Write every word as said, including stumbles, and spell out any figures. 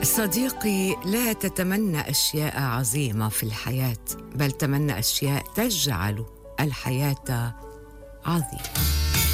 صديقي، لا تتمنى أشياء عظيمة في الحياة، بل تمنى أشياء تجعل الحياة عظيمة.